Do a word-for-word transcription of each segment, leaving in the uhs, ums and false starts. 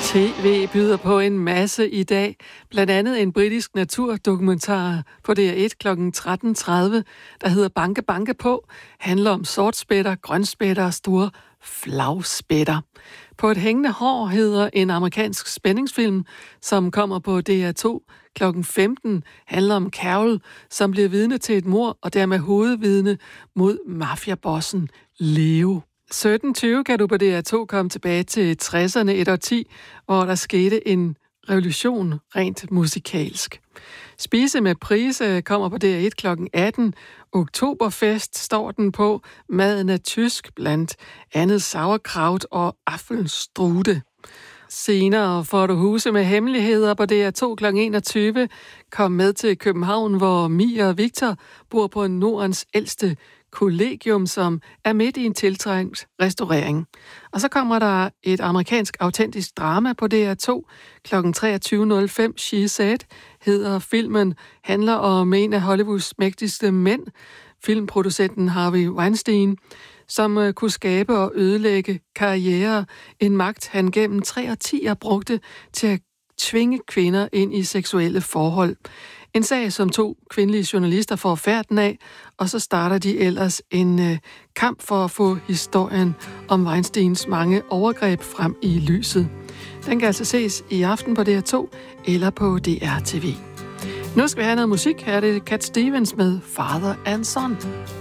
T V byder på en masse i dag. Blandt andet en britisk naturdokumentar på D R et klokken tretten tredive, der hedder Banke Banke På, handler om sortspætter, grønspætter og store flagspætter. På et hængende hår hedder en amerikansk spændingsfilm, som kommer på D R to klokken femten, handler om Carol, som bliver vidne til et mord og dermed hovedvidne mod mafiabossen Leo. sytten tyve kan du på D R to komme tilbage til tresserne, et årti, hvor der skete en revolution rent musikalsk. Spise med prise kommer på D R et klokken atten. Oktoberfest står den på. Maden er tysk, blandt andet sauerkraut og affelstrute. Senere får du Huse med hemmeligheder på D R to klokken enogtyve. Kom med til København, hvor Mia og Victor bor på Nordens ældste kollegium, som er midt i en tiltrængt restaurering. Og så kommer der et amerikansk autentisk drama på D R to klokken treogtyve nul fem. She Said hedder filmen, handler om en af Hollywoods mægtigste mænd, filmproducenten Harvey Weinstein, som kunne skabe og ødelægge karriere, en magt han gennem tre årtier brugte til at tvinge kvinder ind i seksuelle forhold. En sag, som to kvindelige journalister får færden af, og så starter de ellers en øh, kamp for at få historien om Weinsteins mange overgreb frem i lyset. Den kan altså ses i aften på D R to eller på D R T V. Nu skal vi have noget musik. Her er det Cat Stevens med Father and Son.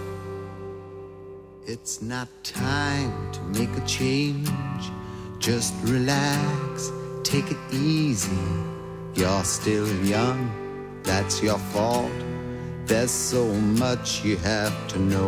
It's not time to make a change. Just relax, take it easy. You're still young. That's your fault. There's so much you have to know.